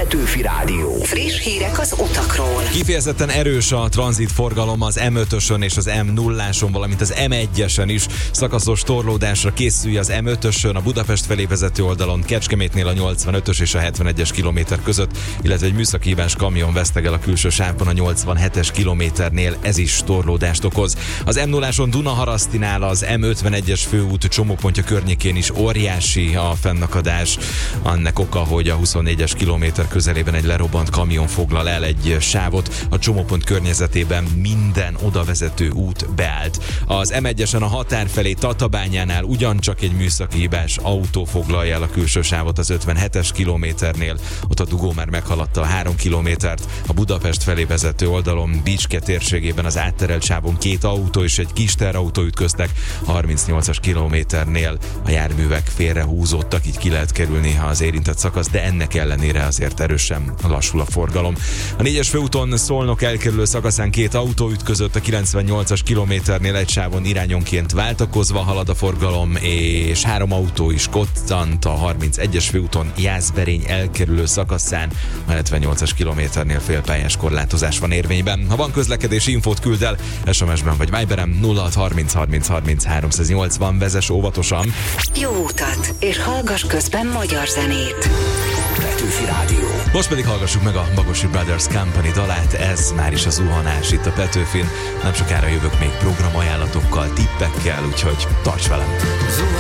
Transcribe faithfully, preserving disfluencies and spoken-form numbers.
Petőfi Rádió. Friss hírek az utakról. Kifejezetten erős a tranzitforgalom az em ötösön és az em nulláson, valamint az em egyesen is. Szakaszos torlódásra készülj az em ötösön, a Budapest felé vezető oldalon, Kecskemétnél a nyolcvanötös és a hetvenegyes kilométer között, illetve egy műszaki hibás kamion vesztegel a külső sávban a nyolcvanhetes kilométernél, ez is torlódást okoz. Az em nulláson Dunaharasztinál az em ötvenegyes főút csomópontja környékén is óriási a fennakadás. Annak oka, hogy a huszonnégyes kilométer közelében egy lerobbant kamion foglal el egy sávot, a csomópont környezetében minden odavezető út beállt. Az em egyesen a határ felé Tatabányánál ugyancsak egy műszaki hibás autó foglalja el a külső sávot az ötvenhetes kilométernél, ott a dugó már meghaladta a három kilométert. A Budapest felé vezető oldalon Bicske térségében az átterelt sávon két autó és egy kis teherautó ütköztek, a harmincnyolcas kilométernél a járművek félrehúzódtak, így ki lehet kerülni az érintett szakasz, de ennek ellenére azért erősen lassul a forgalom. A négyes főúton Szolnok elkerülő szakaszán két autó ütközött, a kilencvennyolcas kilométernél egy sávon irányonként váltakozva halad a forgalom, és három autó is kottant a harmincegyes főúton Jászberény elkerülő szakaszán, a hetvennyolcas kilométernél félpályás korlátozás van érvényben. Ha van közlekedési infót, küld el es em es-ben vagy Viberem nulla hat harminc harminc harminc háromszáznyolcvan, vezess óvatosan. Jó utat, és hallgass közben magyar zenét. Petőfi Rádió. Most pedig hallgassuk meg a Bagosi Brothers Company dalát, ez már is az zuhanás itt a Petőfin. Nem sokára jövök még programajánlatokkal, tippekkel, úgyhogy tarts velem!